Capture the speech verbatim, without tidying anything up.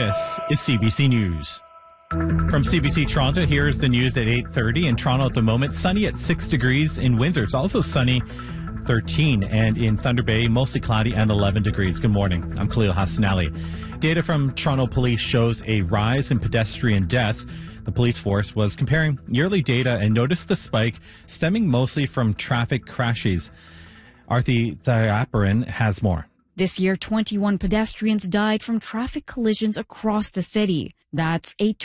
This is C B C News. From C B C Toronto, here's the news at eight thirty. In Toronto at the moment, sunny at six degrees. In Windsor, it's also sunny, thirteen. And in Thunder Bay, mostly cloudy and eleven degrees. Good morning. I'm Khalil Hassanali. Data from Toronto Police shows a rise in pedestrian deaths. The police force was comparing yearly data and noticed the spike stemming mostly from traffic crashes. Arthi Thayaparan has more. This year, twenty-one pedestrians died from traffic collisions across the city. That's a